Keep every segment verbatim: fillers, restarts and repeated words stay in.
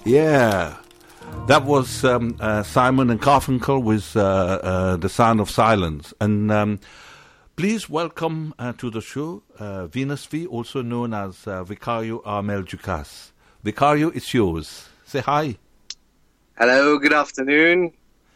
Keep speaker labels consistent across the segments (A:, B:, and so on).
A: Yeah, that was um, uh, Simon and Garfunkel with uh, uh, The Sound of Silence. And um, please welcome uh, to the show uh, Venus V, also known as uh, Vicario Armel Ducasse. Vicario, it's yours. Say hi.
B: Hello, good afternoon.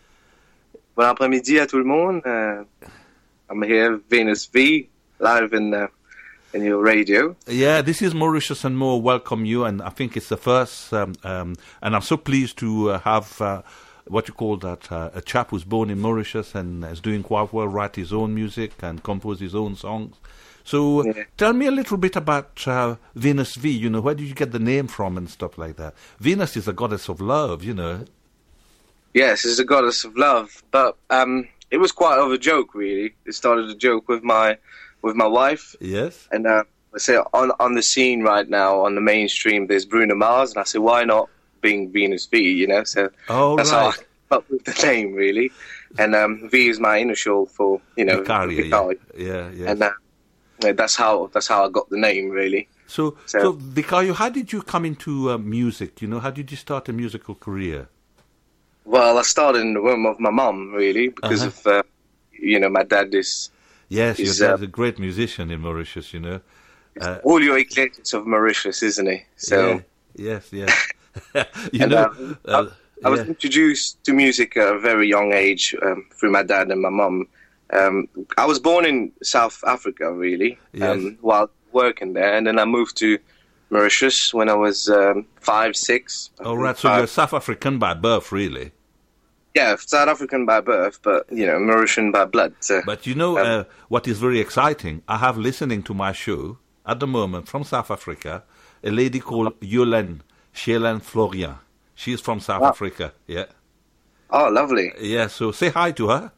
B: Bon après-midi à tout le monde. Uh, I'm here, Venus V, live in uh, in your radio.
A: Yeah, this is Mauritius and More. Welcome you, and I think it's the first, um, um, and I'm so pleased to uh, have uh, what you call that, uh, a chap who's born in Mauritius and is doing quite well, write his own music and compose his own songs. So yeah. Tell me a little bit about uh, Venus V, you know, where did you get the name from and stuff like that? Venus is a goddess of love, you know.
B: Yes, she's a goddess of love, but um, it was quite of a joke, really. It started a joke with my with my wife.
A: Yes.
B: And uh, I say on on the scene right now, on the mainstream, there's Bruno Mars, and I say, why not being Venus V, you know? So
A: oh,
B: that's
A: right.
B: how I came up with the name, really. And um, V is my initial for, you know,
A: Vicario,
B: Vicario.
A: Yeah, yeah.
B: And uh, that's how that's how I got the name, really.
A: So, so, so Vicario, how did you come into uh, music? You know, how did you start a musical career?
B: Well, I started in the womb of my mum, really, because uh-huh. of, uh, you know, my dad is...
A: Yes,
B: is,
A: your dad's
B: uh,
A: a great musician in Mauritius, you know.
B: Uh, Julio Iglesias of Mauritius, isn't he? So,
A: yeah, yes, yes. you
B: and,
A: know,
B: uh, uh, I, I was
A: yeah.
B: introduced to music at a very young age um, through my dad and my mum. Um, I was born in South Africa, really,
A: yes.
B: um, while working there, and then I moved to Mauritius when I was um, five, six.
A: Oh, right, so
B: five.
A: you're South African by birth, really?
B: Yeah, South African by birth, but, you know, Mauritian by blood. So,
A: but you know
B: um,
A: uh, what is very exciting? I have listening to my show, at the moment, from South Africa, a lady called Yolène Shelen Florian. She's from South
B: wow.
A: Africa, yeah.
B: Oh, lovely.
A: Yeah, so say hi to her.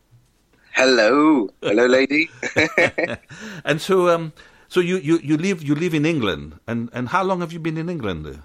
B: Hello. Hello, lady.
A: And so um, so you, you, you, live, you live in England, and, and how long have you been in England?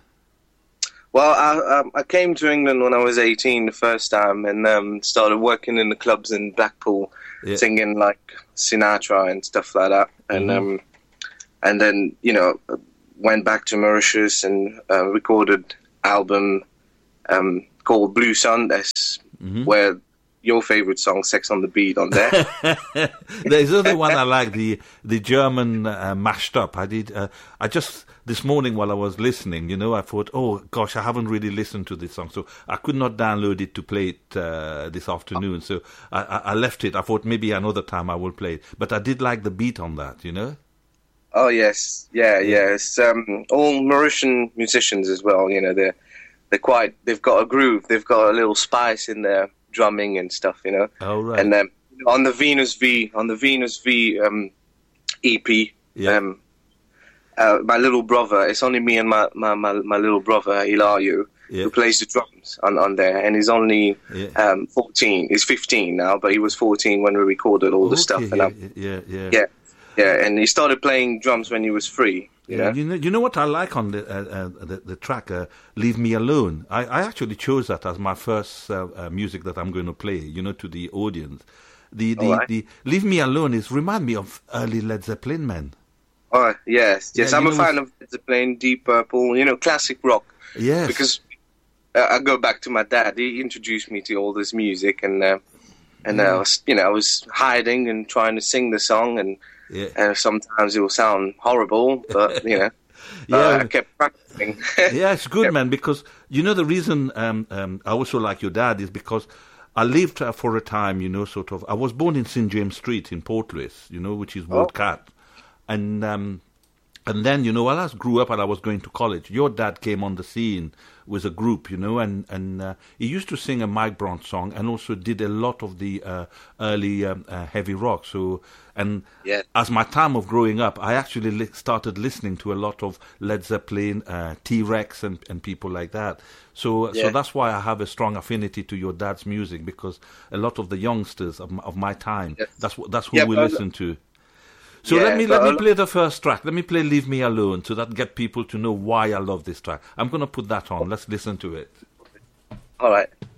B: Well, I, um, I came to England when I was eighteen the first time, and um, started working in the clubs in Blackpool, yeah. singing like Sinatra and stuff like that. And mm-hmm. um, and then, you know, went back to Mauritius and uh, recorded album um, called Blue Sundays, mm-hmm. where your favorite song, Sex on the Beat, on there.
A: There's another one I like, the the German uh, Mashed Up. I did. Uh, I just this morning while I was listening, you know, I thought, oh gosh, I haven't really listened to this song, so I could not download it to play it uh, this afternoon. So I, I, I left it. I thought maybe another time I will play it, but I did like the beat on that, you know.
B: Oh yes, yeah, yeah. It's um, all Mauritian musicians as well. You know, they're they're quite. They've got a groove. They've got a little spice in their drumming and stuff, you know.
A: Oh, right.
B: And um, on the Venus V, on the Venus V um, E P,
A: yeah.
B: um, uh, my little brother, it's only me and my, my, my, my little brother, Hilario,
A: yeah.
B: who plays the drums on, on there. And he's only
A: yeah.
B: um, fourteen. He's fifteen now, but he was fourteen when we recorded all
A: okay,
B: the stuff. And
A: yeah,
B: I'm,
A: yeah, yeah.
B: Yeah, yeah. And he started playing drums when he was three. You
A: yeah,
B: know?
A: you know, you know what I like on the uh, uh, the, the track, uh, "Leave Me Alone." I, I actually chose that as my first uh, uh, music that I'm going to play, you know, to the audience. The the,
B: right.
A: the "Leave Me Alone" is remind me of early Led Zeppelin, man.
B: Oh yes, yes.
A: Yeah,
B: I'm a
A: know,
B: fan of Led Zeppelin, Deep Purple, you know, classic rock.
A: Yes,
B: because uh, I go back to my dad. He introduced me to all this music, and uh, and yeah. I was, you know, I was hiding and trying to sing the song, and.
A: Yeah.
B: Uh, sometimes it will sound horrible, but, you know,
A: yeah.
B: uh, I kept practicing.
A: Yeah, it's good,
B: yeah.
A: man, because, you know, the reason um, um, I also like your dad is because I lived uh, for a time, you know, sort of, I was born in Saint James Street in Portlaoise, you know, which is Ward
B: oh.
A: Cat. And, um, and then, you know, while I grew up and I was going to college, your dad came on the scene with a group, you know, and, and uh, he used to sing a Mike Brandt song and also did a lot of the uh, early um, uh, heavy rock. So, and
B: yeah.
A: as my time of growing up, I actually li- started listening to a lot of Led Zeppelin, uh, T-Rex and, and people like that. So,
B: yeah.
A: so that's why I have a strong affinity to your dad's music, because a lot of the youngsters of my, of my time, yes. that's what that's who
B: yeah,
A: we
B: but,
A: listen to. So
B: yeah,
A: let me let
B: but,
A: me play the first track. Let me play "Leave Me Alone" so that get people to know why I love this track. I'm going to put that on. Let's listen to it.
B: All right.